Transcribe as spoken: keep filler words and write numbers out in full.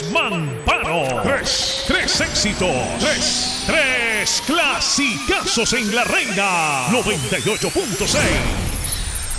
Tres Mampano. Tres, tres éxitos. Tres, tres clasicazos en la Reina. noventa y ocho punto seis.